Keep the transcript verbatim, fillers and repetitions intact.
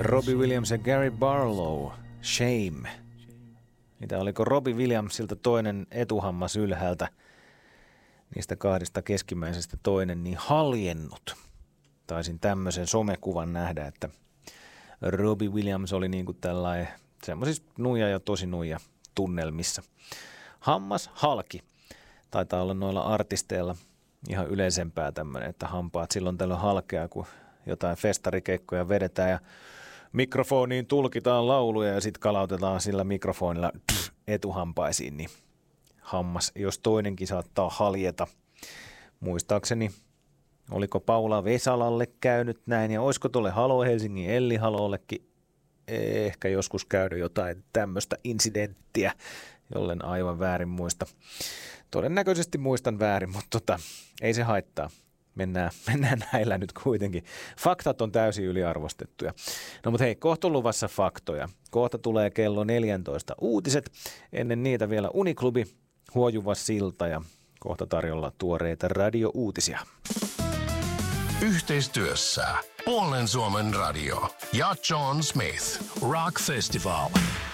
Robbie Williams ja Gary Barlow, Shame. Mitä oliko Robbie Williamsilta toinen etuhammas ylhäältä, niistä kahdesta keskimmäisestä toinen, niin haljennut. Taisin tämmöisen somekuvan nähdä, että Robbie Williams oli niin kuin tällainen semmoisissa nuija ja tosi nuija tunnelmissa. Hammas halki. Taitaa olla noilla artisteilla ihan yleisempää tämmöinen, että hampaat silloin tällöin halkeaa, kun jotain festarikeikkoja vedetään ja mikrofoniin tulkitaan lauluja ja sitten kalautetaan sillä mikrofonilla etuhampaisiin, niin hammas, jos toinenkin saattaa haljeta. Muistaakseni, oliko Paula Vesalalle käynyt näin ja olisiko tuolle Halo Helsingin Elli Halollekin ehkä joskus käynyt jotain tämmöistä insidenttiä, jollen aivan väärin muista. Todennäköisesti muistan väärin, mutta tota, ei se haittaa. Mennään, mennään näillä nyt kuitenkin. Faktat on täysin yliarvostettuja. No mutta hei, kohta on luvassa faktoja. Kohta tulee kello neljätoista uutiset. Ennen niitä vielä Uniklubi, Huojuva silta ja kohta tarjolla tuoreita radiouutisia. Yhteistyössä Puolen Suomen radio ja John Smith Rock Festival.